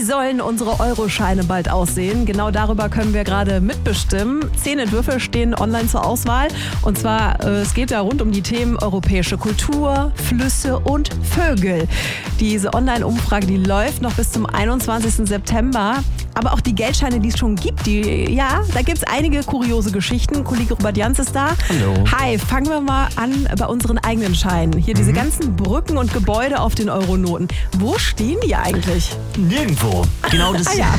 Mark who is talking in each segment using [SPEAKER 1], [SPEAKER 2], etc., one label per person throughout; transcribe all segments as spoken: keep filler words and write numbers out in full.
[SPEAKER 1] sollen unsere Euroscheine bald aussehen? Genau darüber können wir gerade mitbestimmen. Zehn Entwürfe stehen online zur Auswahl. Und zwar, äh, es geht da rund um die Themen europäische Kultur, Flüsse und Vögel. Diese Online-Umfrage, die läuft noch bis zum einundzwanzigsten September. Aber auch die Geldscheine, die es schon gibt, die, ja, da gibt es einige kuriose Geschichten. Kollege Robert Jans ist da.
[SPEAKER 2] Hallo.
[SPEAKER 1] Hi, fangen wir mal an bei unseren eigenen Scheinen. Hier diese
[SPEAKER 2] Mhm.
[SPEAKER 1] ganzen Brücken und Gebäude auf den Euronoten. Wo stehen die eigentlich?
[SPEAKER 2] Nirgendwo. Genau das
[SPEAKER 1] Ah, ja.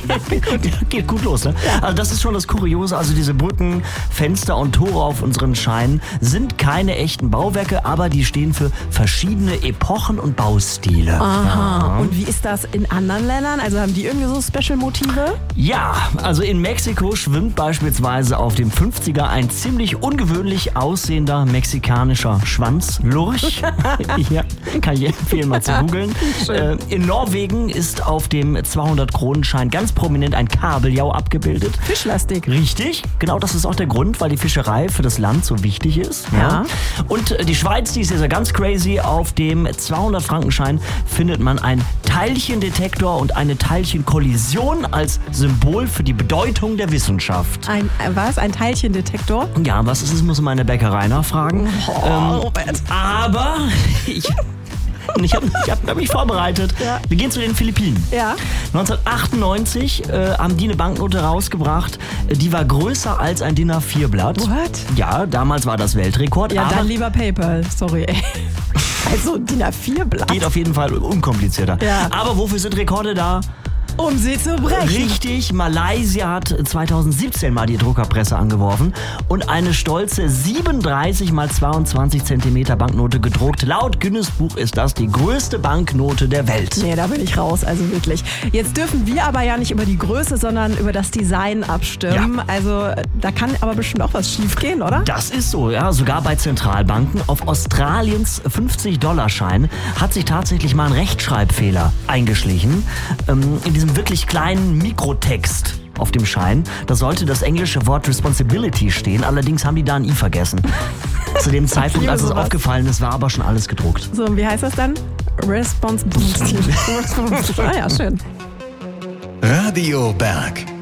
[SPEAKER 2] geht gut los, ne? Also das ist schon das Kuriose. Also diese Brücken, Fenster und Tore auf unseren Scheinen sind keine echten Bauwerke, aber die stehen für verschiedene Epochen und Baustile.
[SPEAKER 1] Aha. Und wie ist das in anderen Ländern? Also haben die irgendwie so Special-Motive?
[SPEAKER 2] Ja, also in Mexiko schwimmt beispielsweise auf dem fünfziger ein ziemlich ungewöhnlich aussehender mexikanischer Schwanzlurch. Ja, kann ich empfehlen, mal zu googeln. Äh, in Norwegen ist auf dem zweihundert-Kronen-Schein ganz prominent ein Kabeljau abgebildet.
[SPEAKER 1] Fischlastig.
[SPEAKER 2] Richtig, genau das ist auch der Grund, weil die Fischerei für das Land so wichtig ist.
[SPEAKER 1] Ja.
[SPEAKER 2] Und äh, die Schweiz, die ist ja ganz crazy. Auf dem zweihundert-Franken-Schein findet man einen Teilchendetektor und eine Teilchenkollision als Symbol für die Bedeutung der Wissenschaft.
[SPEAKER 1] Ein, äh, was? Ein Teilchendetektor?
[SPEAKER 2] Ja, was es ist, muss man in der Bäckerei nachfragen.
[SPEAKER 1] Oh,
[SPEAKER 2] Ähm,
[SPEAKER 1] Robert.
[SPEAKER 2] aber ich, ich habe ich hab, hab mich vorbereitet.
[SPEAKER 1] Ja.
[SPEAKER 2] Wir gehen zu den Philippinen.
[SPEAKER 1] Ja.
[SPEAKER 2] neunzehnhundertachtundneunzig äh, haben die eine Banknote rausgebracht. Die war größer als ein D I N A vier Blatt.
[SPEAKER 1] What?
[SPEAKER 2] Ja, damals war das Weltrekord.
[SPEAKER 1] Ja,
[SPEAKER 2] aber
[SPEAKER 1] dann lieber PayPal. Sorry, ey. Also D I N A vier Blatt.
[SPEAKER 2] geht auf jeden Fall unkomplizierter.
[SPEAKER 1] Ja.
[SPEAKER 2] Aber wofür sind Rekorde da?
[SPEAKER 1] Um sie zu brechen.
[SPEAKER 2] Richtig, Malaysia hat zweitausendsiebzehn mal die Druckerpresse angeworfen und eine stolze siebenunddreißig mal zweiundzwanzig Zentimeter Banknote gedruckt. Laut Guinness Buch ist das die größte Banknote der Welt.
[SPEAKER 1] Nee, da bin ich raus, also wirklich. Jetzt dürfen wir aber ja nicht über die Größe, sondern über das Design abstimmen.
[SPEAKER 2] Ja.
[SPEAKER 1] Also da kann aber bestimmt auch was schief gehen, oder?
[SPEAKER 2] Das ist so, ja. Sogar bei Zentralbanken. Auf Australiens fünfzig-Dollar-Schein hat sich tatsächlich mal ein Rechtschreibfehler eingeschlichen. Ähm, in diesem wirklich kleinen Mikrotext auf dem Schein. Da sollte das englische Wort Responsibility stehen. Allerdings haben die da ein I vergessen. Zu dem Zeitpunkt,
[SPEAKER 1] liebe
[SPEAKER 2] als es
[SPEAKER 1] sowas.
[SPEAKER 2] aufgefallen ist, war aber schon alles gedruckt.
[SPEAKER 1] So, und wie heißt das dann? Responsibility. Ah ja, schön.
[SPEAKER 3] Radio Berg.